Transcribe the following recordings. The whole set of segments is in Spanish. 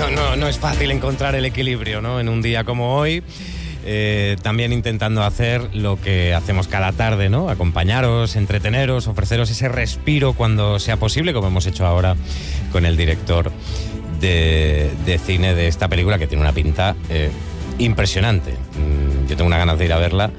No es fácil encontrar el equilibrio, ¿no? En un día como hoy, también intentando hacer lo que hacemos cada tarde, ¿no? Acompañaros, entreteneros, ofreceros ese respiro cuando sea posible, como hemos hecho ahora con el director de cine de esta película, que tiene una pinta impresionante. Yo tengo una ganas de ir a verla.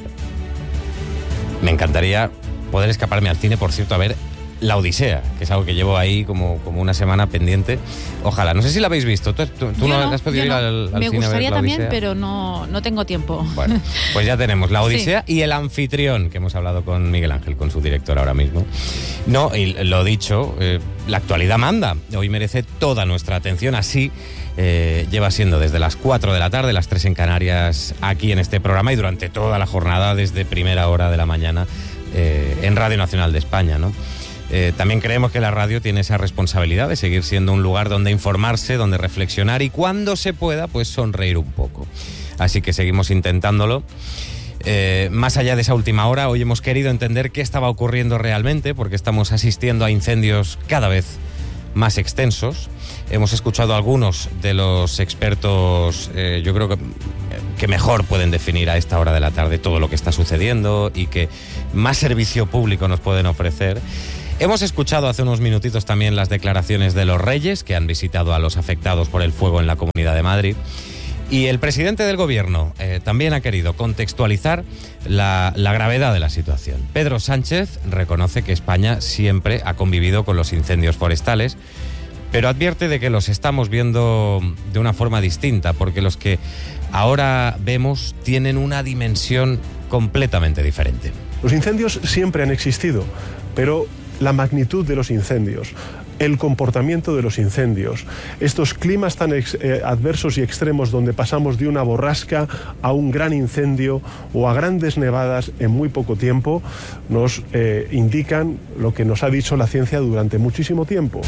Me encantaría poder escaparme al cine, por cierto, a ver La Odisea, que es algo que llevo ahí como una semana pendiente. Ojalá. No sé si la habéis visto. ¿Tú no has podido ir al cine a ver La Odisea? Me gustaría también, pero no tengo tiempo. Bueno, pues ya tenemos La Odisea y El Anfitrión, que hemos hablado con Miguel Ángel, con su director ahora mismo. No, y lo dicho, la actualidad manda. Hoy merece toda nuestra atención. Así lleva siendo desde las 4 de la tarde, las 3 en Canarias, aquí en este programa y durante toda la jornada, desde primera hora de la mañana, en Radio Nacional de España, ¿no? También creemos que la radio tiene esa responsabilidad de seguir siendo un lugar donde informarse, donde reflexionar y cuando se pueda, pues sonreír un poco. Así que seguimos intentándolo. Más allá de esa última hora, hoy hemos querido entender qué estaba ocurriendo realmente, porque estamos asistiendo a incendios cada vez más extensos. Hemos escuchado a algunos de los expertos, yo creo que mejor pueden definir a esta hora de la tarde todo lo que está sucediendo y que más servicio público nos pueden ofrecer. Hemos escuchado hace unos minutitos también las declaraciones de los Reyes, que han visitado a los afectados por el fuego en la Comunidad de Madrid. Y el presidente del Gobierno también ha querido contextualizar la gravedad de la situación. Pedro Sánchez reconoce que España siempre ha convivido con los incendios forestales, pero advierte de que los estamos viendo de una forma distinta, porque los que ahora vemos tienen una dimensión completamente diferente. Los incendios siempre han existido, pero la magnitud de los incendios, el comportamiento de los incendios, estos climas tan adversos y extremos donde pasamos de una borrasca a un gran incendio o a grandes nevadas en muy poco tiempo, nos indican lo que nos ha dicho la ciencia durante muchísimo tiempo.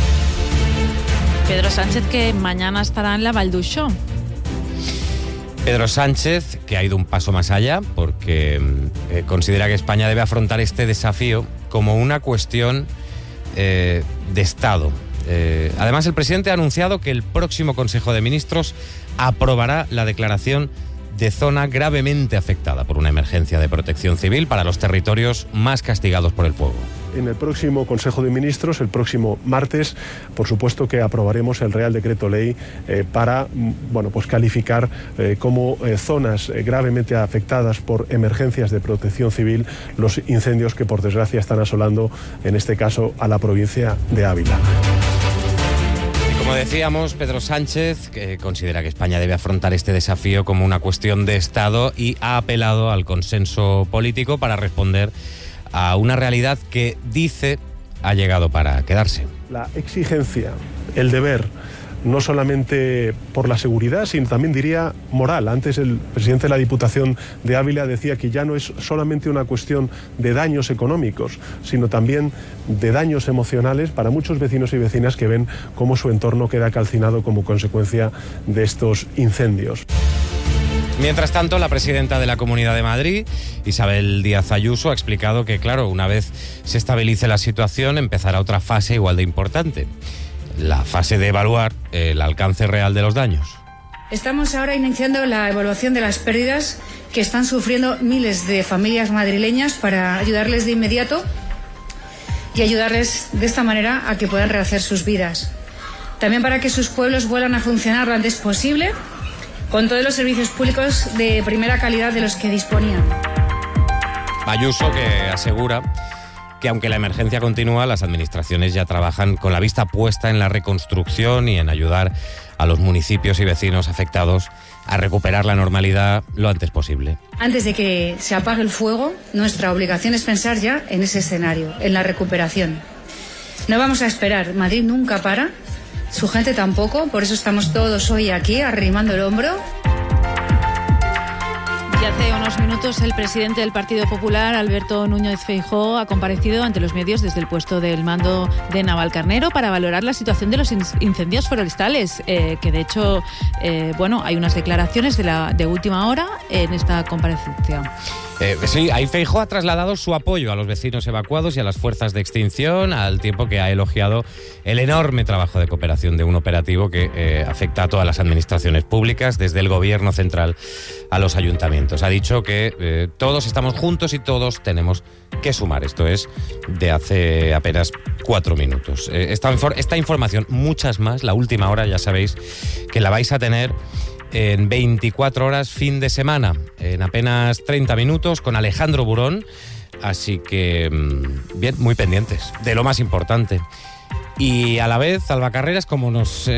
Pedro Sánchez, que mañana estará en la Vall d'Uixó. Pedro Sánchez, que ha ido un paso más allá, porque considera que España debe afrontar este desafío como una cuestión de Estado. Además, el presidente ha anunciado que el próximo Consejo de Ministros aprobará la declaración de zona gravemente afectada por una emergencia de protección civil para los territorios más castigados por el fuego. En el próximo Consejo de Ministros, el próximo martes, por supuesto que aprobaremos el Real Decreto Ley para calificar como zonas gravemente afectadas por emergencias de protección civil los incendios que por desgracia están asolando, en este caso, a la provincia de Ávila. Como decíamos, Pedro Sánchez considera que España debe afrontar este desafío como una cuestión de Estado y ha apelado al consenso político para responder a una realidad que, dice, ha llegado para quedarse. La exigencia, el deber, no solamente por la seguridad, sino también, diría, moral. Antes el presidente de la Diputación de Ávila decía que ya no es solamente una cuestión de daños económicos, sino también de daños emocionales para muchos vecinos y vecinas que ven cómo su entorno queda calcinado como consecuencia de estos incendios. Mientras tanto, la presidenta de la Comunidad de Madrid, Isabel Díaz Ayuso, ha explicado que, claro, una vez se estabilice la situación, empezará otra fase igual de importante: la fase de evaluar el alcance real de los daños. Estamos ahora iniciando la evaluación de las pérdidas que están sufriendo miles de familias madrileñas para ayudarles de inmediato y ayudarles de esta manera a que puedan rehacer sus vidas. También para que sus pueblos vuelvan a funcionar lo antes posible, con todos los servicios públicos de primera calidad de los que disponían. Ayuso, que asegura que aunque la emergencia continúa, las administraciones ya trabajan con la vista puesta en la reconstrucción y en ayudar a los municipios y vecinos afectados a recuperar la normalidad lo antes posible. Antes de que se apague el fuego, nuestra obligación es pensar ya en ese escenario, en la recuperación. No vamos a esperar, Madrid nunca para, su gente tampoco, por eso estamos todos hoy aquí arrimando el hombro. Y hace unos minutos el presidente del Partido Popular, Alberto Núñez Feijóo, ha comparecido ante los medios desde el puesto del mando de Navalcarnero para valorar la situación de los incendios forestales, que de hecho, hay unas declaraciones de última hora en esta comparecencia. Sí, ahí Feijóo ha trasladado su apoyo a los vecinos evacuados y a las fuerzas de extinción, al tiempo que ha elogiado el enorme trabajo de cooperación de un operativo que afecta a todas las administraciones públicas, desde el gobierno central a los ayuntamientos. Ha dicho que todos estamos juntos y todos tenemos que sumar. Esto es de hace apenas 4 minutos. Esta información, muchas más, la última hora, ya sabéis que la vais a tener en 24 horas fin de semana, en apenas 30 minutos, con Alejandro Burón. Así que, bien, muy pendientes de lo más importante. Y a la vez, Alba Carreras, como no nos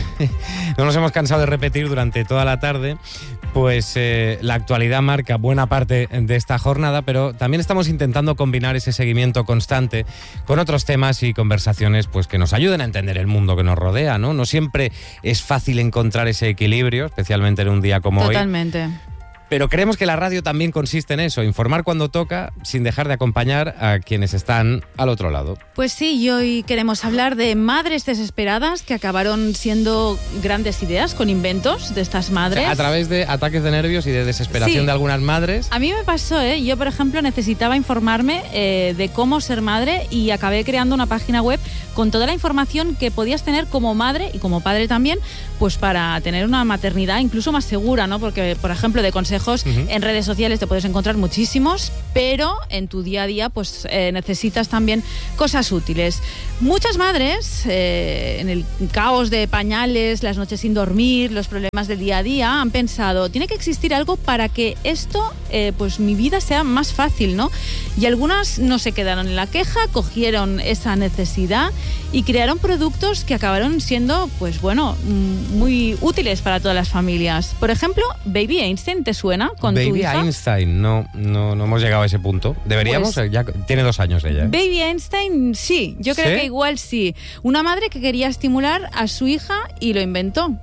hemos cansado de repetir durante toda la tarde, pues la actualidad marca buena parte de esta jornada, pero también estamos intentando combinar ese seguimiento constante con otros temas y conversaciones pues que nos ayuden a entender el mundo que nos rodea, ¿no? No siempre es fácil encontrar ese equilibrio, especialmente en un día como hoy. Totalmente. Pero creemos que la radio también consiste en eso, informar cuando toca, sin dejar de acompañar a quienes están al otro lado. Pues sí, y hoy queremos hablar de madres desesperadas que acabaron siendo grandes ideas con inventos de estas madres. O sea, a través de ataques de nervios y de desesperación de algunas madres. A mí me pasó, yo por ejemplo necesitaba informarme de cómo ser madre y acabé creando una página web con toda la información que podías tener como madre y como padre también, pues para tener una maternidad incluso más segura, ¿no? Porque, por ejemplo, de consejos en redes sociales te puedes encontrar muchísimos, pero en tu día a día pues necesitas también cosas útiles. Muchas madres, en el caos de pañales, las noches sin dormir, los problemas del día a día, han pensado, tiene que existir algo para que esto, pues mi vida sea más fácil, ¿no? Y algunas no se quedaron en la queja, cogieron esa necesidad y crearon productos que acabaron siendo, pues bueno, muy útiles para todas las familias. Por ejemplo, Baby Einstein, ¿te suena con Baby tu hija? Baby Einstein, no hemos llegado a ese punto. ¿Deberíamos? Pues, ya tiene 2 años ella. Baby Einstein, sí, yo creo que igual sí. Una madre que quería estimular a su hija y lo inventó.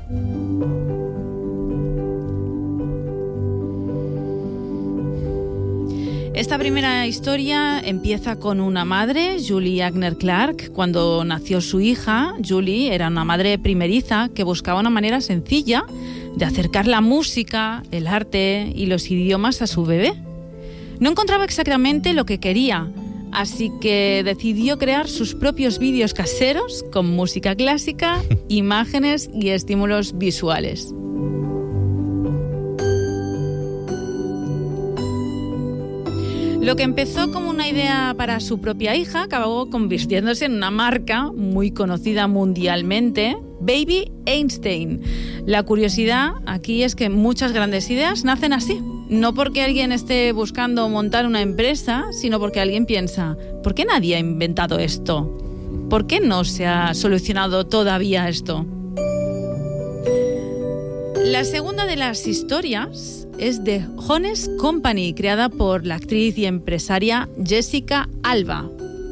Esta primera historia empieza con una madre, Julie Agner Clark. Cuando nació su hija, Julie era una madre primeriza que buscaba una manera sencilla de acercar la música, el arte y los idiomas a su bebé. No encontraba exactamente lo que quería, así que decidió crear sus propios vídeos caseros con música clásica, imágenes y estímulos visuales. Lo que empezó como una idea para su propia hija acabó convirtiéndose en una marca muy conocida mundialmente, Baby Einstein. La curiosidad aquí es que muchas grandes ideas nacen así. No porque alguien esté buscando montar una empresa, sino porque alguien piensa, ¿por qué nadie ha inventado esto? ¿Por qué no se ha solucionado todavía esto? La segunda de las historias es de Honest Company, creada por la actriz y empresaria Jessica Alba.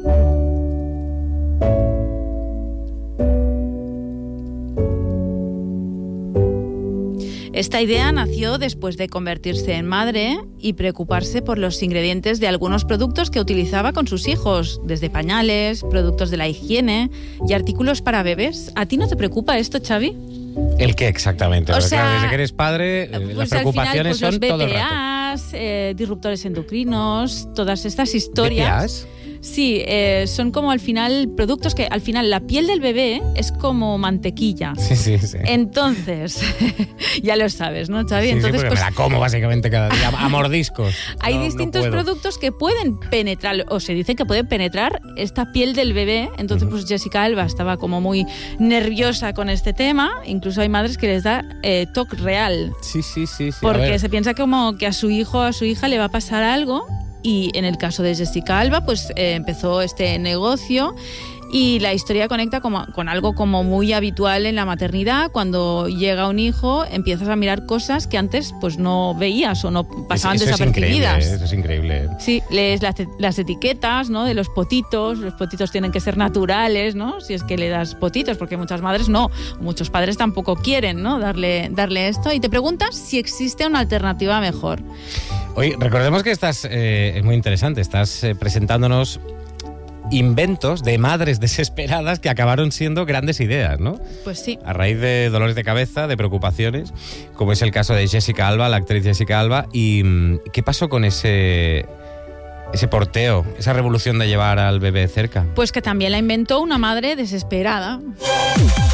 Esta idea nació después de convertirse en madre y preocuparse por los ingredientes de algunos productos que utilizaba con sus hijos, desde pañales, productos de la higiene y artículos para bebés. ¿A ti no te preocupa esto, Xavi? ¿El qué exactamente? O sea, claro, desde que eres padre, pues las preocupaciones al final, pues, son todo el rato. BPAs, disruptores endocrinos, todas estas historias. ¿BPAs? Sí, son como al final productos que al final la piel del bebé es como mantequilla. Sí. Entonces, ya lo sabes, ¿no, Xavi? Sí, entonces, porque pues, me la como básicamente cada día a mordiscos. Hay No distintos puedo. productos que pueden penetrar, o se dice que pueden penetrar esta piel del bebé. Entonces, pues Jessica Alba estaba como muy nerviosa con este tema. Incluso hay madres que les da TOC real. Sí. Porque se piensa como que a su hijo o a su hija le va a pasar algo. Y en el caso de Jessica Alba, pues empezó este negocio y la historia conecta con algo como muy habitual en la maternidad. Cuando llega un hijo, empiezas a mirar cosas que antes pues no veías o no pasaban desapercibidas. Eso es increíble. Sí, lees las etiquetas, ¿no? De los potitos. Los potitos tienen que ser naturales, ¿no? Si es que le das potitos, porque muchas madres no, muchos padres tampoco quieren, ¿no? Darle esto. Y te preguntas si existe una alternativa mejor. Oye, recordemos que es muy interesante, estás presentándonos inventos de madres desesperadas que acabaron siendo grandes ideas, ¿no? Pues sí. A raíz de dolores de cabeza, de preocupaciones, como es el caso de Jessica Alba, la actriz Jessica Alba. ¿Y qué pasó con ese porteo, esa revolución de llevar al bebé cerca? Pues que también la inventó una madre desesperada.